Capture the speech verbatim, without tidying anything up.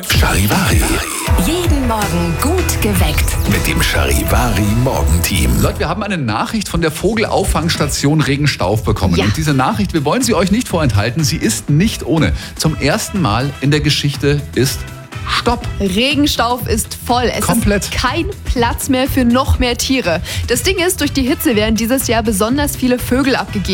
Charivari. Jeden Morgen gut geweckt. Mit dem Charivari Morgenteam. Leute, wir haben eine Nachricht von der Vogelauffangstation Regenstauf bekommen. Ja. Und diese Nachricht, wir wollen sie euch nicht vorenthalten, sie ist nicht ohne. Zum ersten Mal in der Geschichte ist Stopp. Regenstauf ist voll. Es Komplett. ist kein Platz mehr für noch mehr Tiere. Das Ding ist, durch die Hitze werden dieses Jahr besonders viele Vögel abgegeben.